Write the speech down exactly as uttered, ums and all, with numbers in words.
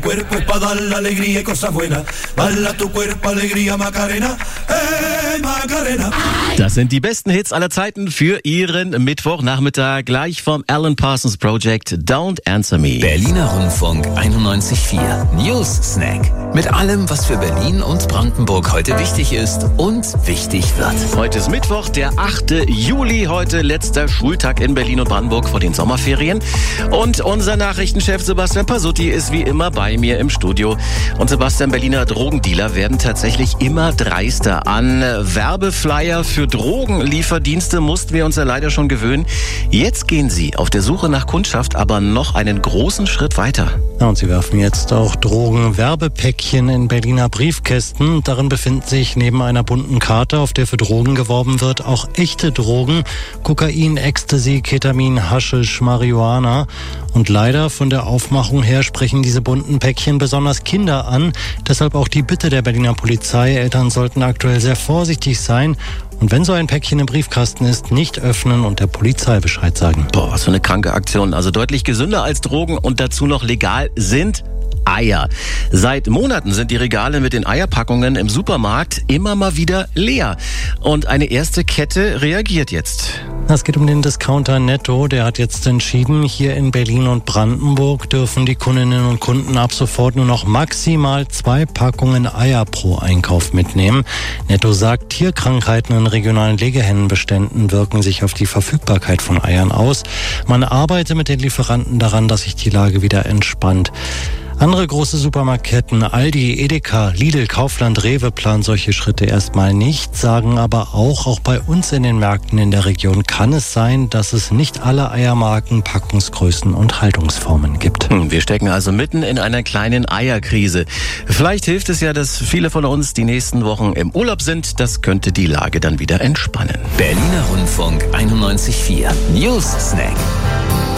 cuerpo es pa' dar la alegría y cosas buenas. Baila tu cuerpo, alegría, Macarena. Hey, Macarena. Das sind die besten Hits aller Zeiten für Ihren Mittwochnachmittag, gleich vom Alan Parsons Project Don't Answer Me. Berliner Rundfunk einundneunzig Komma vier News Snack. Mit allem, was für Berlin und Brandenburg heute wichtig ist und wichtig wird. Heute ist Mittwoch, der achte Juli. Heute letzter Schultag in Berlin und Brandenburg vor den Sommerferien. Und unser Nachrichtenchef Sebastian Pasutti ist wie immer bei mir im Studio. Und Sebastian, Berliner Drogendealer werden tatsächlich immer dreister. An Werbeflyer für Drogenlieferdienste mussten wir uns ja leider schon gewöhnen. Jetzt gehen sie auf der Suche nach Kundschaft aber noch einen großen Schritt weiter. Ja, und sie werfen jetzt auch Drogenwerbepäckchen in Berliner Briefkästen. Darin befinden sich neben einer bunten Karte, auf der für Drogen geworben wird, auch echte Drogen. Kokain, Ecstasy, Ketamin, Haschisch, Marihuana. Und leider von der Aufmachung her sprechen diese bunten Päckchen besonders Kinder an. Deshalb auch die Bitte der Berliner Polizei. Eltern sollten aktuell sehr vorsichtig sein. Und wenn so ein Päckchen im Briefkasten ist, nicht öffnen und der Polizei Bescheid sagen. Boah, was für eine kranke Aktion. Also deutlich gesünder als Drogen und dazu noch legal sind Eier. Seit Monaten sind die Regale mit den Eierpackungen im Supermarkt immer mal wieder leer. Und eine erste Kette reagiert jetzt. Es geht um den Discounter Netto. Der hat jetzt entschieden, hier in Berlin und Brandenburg dürfen die Kundinnen und Kunden ab sofort nur noch maximal zwei Packungen Eier pro Einkauf mitnehmen. Netto sagt, Tierkrankheiten in regionalen Legehennenbeständen wirken sich auf die Verfügbarkeit von Eiern aus. Man arbeite mit den Lieferanten daran, dass sich die Lage wieder entspannt. Andere große Supermarktketten, Aldi, Edeka, Lidl, Kaufland, Rewe planen solche Schritte erstmal nicht, sagen aber auch, auch bei uns in den Märkten in der Region kann es sein, dass es nicht alle Eiermarken, Packungsgrößen und Haltungsformen gibt. Wir stecken also mitten in einer kleinen Eierkrise. Vielleicht hilft es ja, dass viele von uns die nächsten Wochen im Urlaub sind. Das könnte die Lage dann wieder entspannen. Berliner Rundfunk einundneunzig Komma vier News Snack.